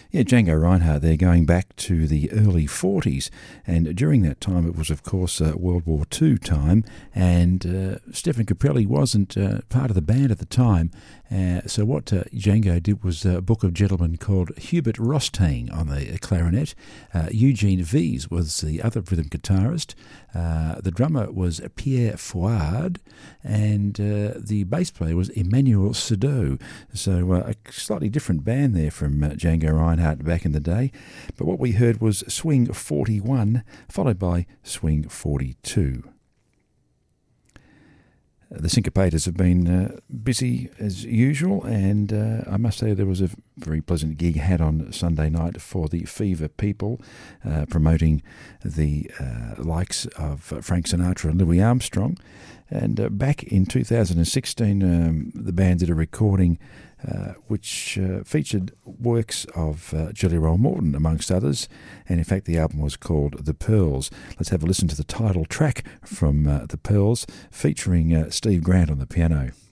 Yeah, Django Reinhardt there, going back to the early 40s, and during that time it was, of course, World War II time, and Stefan Caprelli wasn't part of the band at the time, so what Django did was book a gentleman called Hubert Rostang on the clarinet. Eugene Vies was the other rhythm guitarist. The drummer was Pierre Fouad, and the bass player was Emmanuel Sado. So a slightly different band there from Django Reinhardt back in the day. But what we heard was Swing 41, followed by Swing 42. The Syncopators have been busy as usual, and I must say there was a very pleasant gig had on Sunday night for the Fever people, promoting the likes of Frank Sinatra and Louis Armstrong. And back in 2016, the band did a recording which featured works of Jelly Roll Morton, amongst others, and in fact the album was called The Pearls. Let's have a listen to the title track from The Pearls, featuring Steve Grant on the piano.